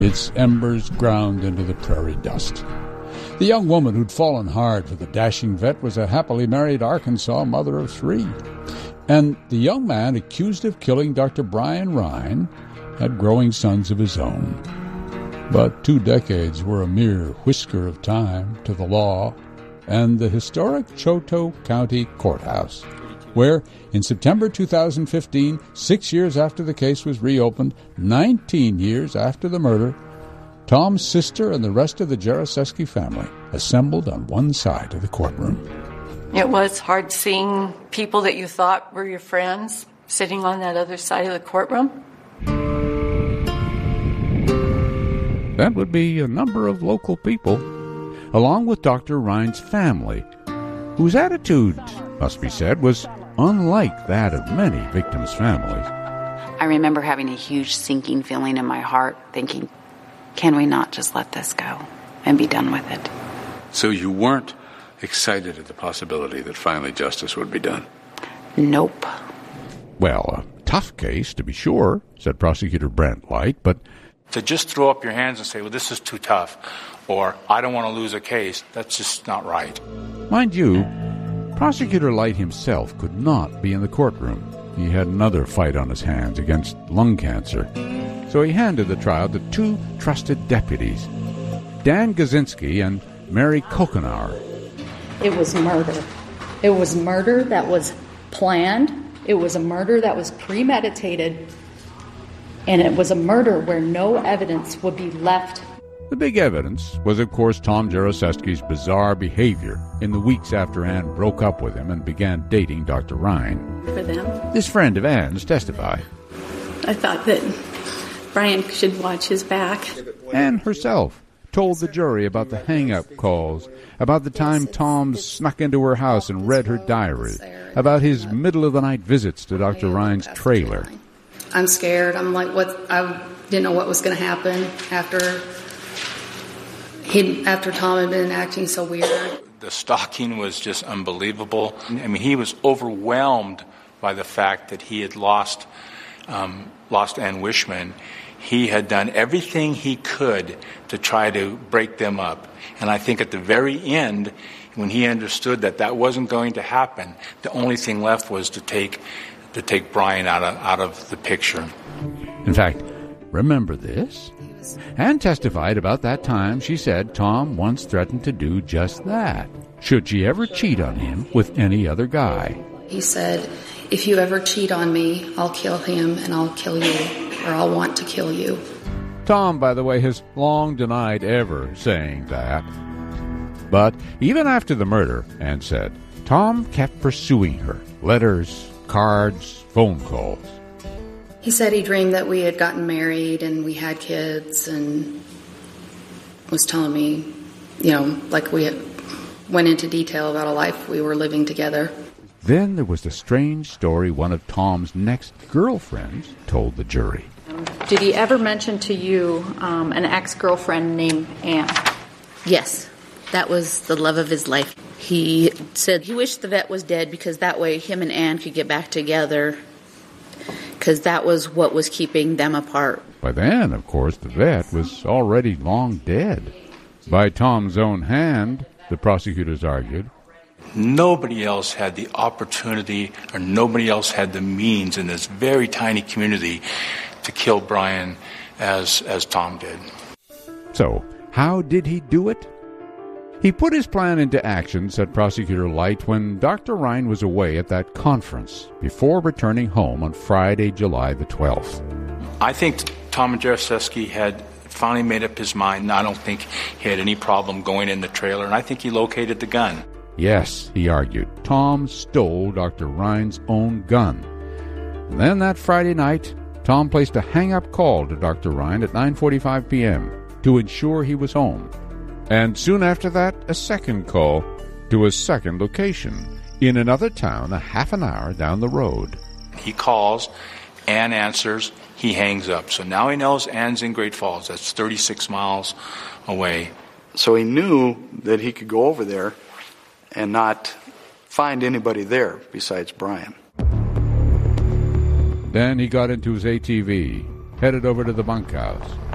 its embers ground into the prairie dust. The young woman who'd fallen hard for the dashing vet was a happily married Arkansas mother of 3. And the young man accused of killing Dr. Brian Rhine had growing sons of his own. But 2 decades were a mere whisker of time to the law and the historic Choteau County Courthouse, where in September 2015, 6 years after the case was reopened, 19 years after the murder, Tom's sister and the rest of the Jaroszewski family assembled on one side of the courtroom. It was hard seeing people that you thought were your friends sitting on that other side of the courtroom. That would be a number of local people, along with Dr. Rhine's family, whose attitude, must be said, was unlike that of many victims' families. I remember having a huge sinking feeling in my heart, thinking, can we not just let this go and be done with it? So you weren't excited at the possibility that finally justice would be done? Nope. Well, a tough case, to be sure, said Prosecutor Brent Light, but to just throw up your hands and say, well, this is too tough, or I don't want to lose a case, that's just not right. Mind you, Prosecutor Light himself could not be in the courtroom. He had another fight on his hands against lung cancer. So he handed the trial to 2 trusted deputies, Dan Gazinski and Mary Kokenauer. It was murder. It was murder that was planned. It was a murder that was premeditated. And it was a murder where no evidence would be left. The big evidence was, of course, Tom Jaroszewski's bizarre behavior in the weeks after Ann broke up with him and began dating Dr. Rhine. For them? This friend of Ann's testified. I thought that Brian should watch his back. Ann herself told the jury about the hang-up calls, about the time Tom snuck into her house and read her diary, about his middle-of-the-night visits to Dr. Rhine's trailer. I'm scared. I'm like, what? I didn't know what was going to happen after Tom had been acting so weird. The stalking was just unbelievable. I mean, he was overwhelmed by the fact that he had lost Ann Wishman. He had done everything he could to try to break them up. And I think at the very end, when he understood that that wasn't going to happen, the only thing left was to take Brian out of the picture. In fact, remember this? Ann testified about that time she said Tom once threatened to do just that, should she ever cheat on him with any other guy. He said, if you ever cheat on me, I'll kill him and I'll kill you, or I'll want to kill you. Tom, by the way, has long denied ever saying that. But even after the murder, Ann said, Tom kept pursuing her. Letters, cards, phone calls. He said he dreamed that we had gotten married and we had kids, and was telling me, like we went into detail about a life we were living together. Then there was the strange story one of Tom's next girlfriends told the jury. Did he ever mention to you an ex-girlfriend named Ann? Yes, that was the love of his life. He said he wished the vet was dead because that way him and Ann could get back together, because that was what was keeping them apart. By then, of course, the vet was already long dead. By Tom's own hand, the prosecutors argued. Nobody else had the opportunity, or nobody else had the means in this very tiny community to kill Brian as Tom did. So, how did he do it? He put his plan into action, said Prosecutor Light, when Dr. Rhine was away at that conference before returning home on Friday, July the 12th. I think Tom Jaroszewski had finally made up his mind. I don't think he had any problem going in the trailer, and I think he located the gun. Yes, he argued, Tom stole Dr. Rhine's own gun. And then that Friday night, Tom placed a hang-up call to Dr. Rhine at 9:45 p.m. to ensure he was home. And soon after that, a second call to a second location in another town a half an hour down the road. He calls, Ann answers, he hangs up. So now he knows Ann's in Great Falls. That's 36 miles away. So he knew that he could go over there and not find anybody there besides Brian. Then he got into his ATV, headed over to the bunkhouse.